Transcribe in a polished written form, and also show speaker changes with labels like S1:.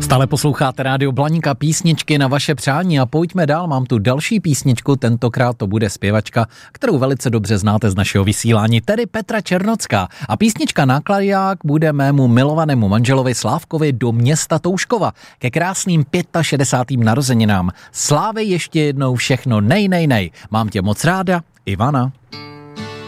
S1: Stále posloucháte Rádio Blaníka, písničky na vaše přání a pojďme dál. Mám tu další písničku, tentokrát to bude zpěvačka, kterou velice dobře znáte z našeho vysílání, tedy Petra Černocká. A písnička Nákladák bude mému milovanému manželovi Slávkovi do města Touškova ke krásným 65. narozeninám. Slávej ještě jednou všechno nej. Mám tě moc ráda, Ivana.